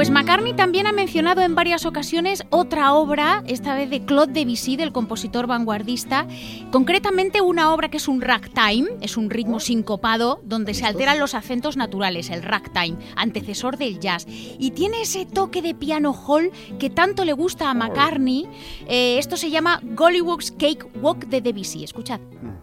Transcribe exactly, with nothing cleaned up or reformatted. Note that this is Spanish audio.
Pues McCartney también ha mencionado en varias ocasiones otra obra, esta vez de Claude Debussy, del compositor vanguardista, concretamente una obra que es un ragtime, es un ritmo sincopado donde se alteran los acentos naturales, el ragtime, antecesor del jazz, y tiene ese toque de piano hall que tanto le gusta a McCartney. Eh, esto se llama Gollywog's Cakewalk de Debussy, escuchad.